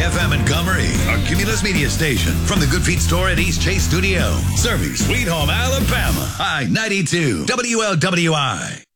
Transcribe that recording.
FM Montgomery, a Cumulus Media station from the Good Feet store at East Chase Studio. Serving Sweet Home, Alabama. I-92, WLWI.